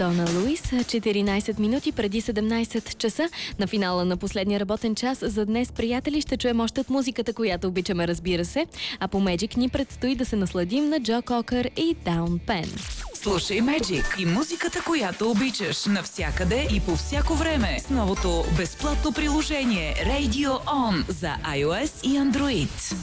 Дона Луис, 14 минути преди 17 часа на финала на последния работен час. За днес, приятели, ще чуем още от музиката, която обичаме, разбира се. А по Magic ни предстои да се насладим на Джо Кокър и Down Pen. Слушай Magic и музиката, която обичаш, навсякъде и по всяко време с новото безплатно приложение Radio On за iOS и Android.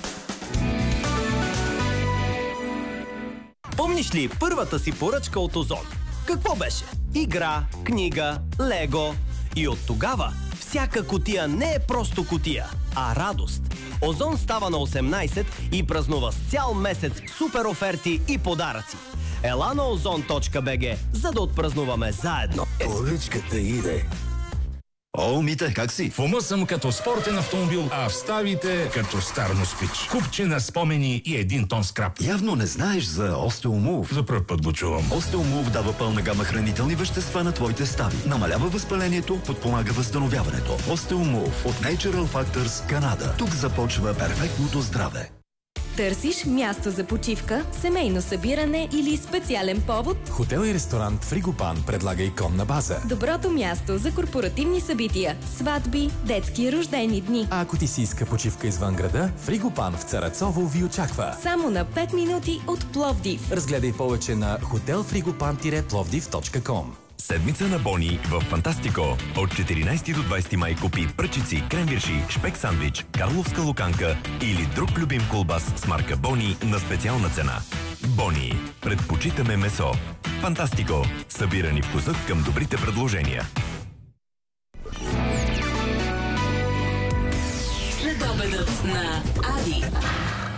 Помниш ли първата си поръчка от Озон? Какво беше? Игра, книга, лего. И от тогава всяка кутия не е просто кутия, а радост. Озон става на 18 и празнува с цял месец супер оферти и подаръци. Ела на ozon.bg, за да отпразнуваме заедно. Поръчката иде. О, Мите, как си? В ума съм като спортен автомобил, а в ставите като стар москвич. Купче на спомени и 1 тон скрап. Явно не знаеш за Остеомув. За пръв път го чувам. Остеомув дава пълна гама хранителни вещества на твоите стави. Намалява възпалението, подпомага възстановяването. Остеомув от Natural Factors, Канада. Тук започва перфектното здраве. Търсиш място за почивка, семейно събиране или специален повод? Хотел и ресторант Фригопан предлага иконна база. Доброто място за корпоративни събития, сватби, детски рождени дни. А ако ти си иска почивка извън града, Фригопан в Царацово ви очаква. Само на 5 минути от Пловдив. Разгледай повече на hotelfrigopan-plovdiv.com. Седмица на Бони в Фантастико. От 14 до 20 май купи пръчици, кренвирши, шпек сандвич, карловска луканка или друг любим колбас с марка Бони на специална цена. Бони. Предпочитаме месо. Фантастико. Събирани вкусът към добрите предложения. Следобедът на Ади.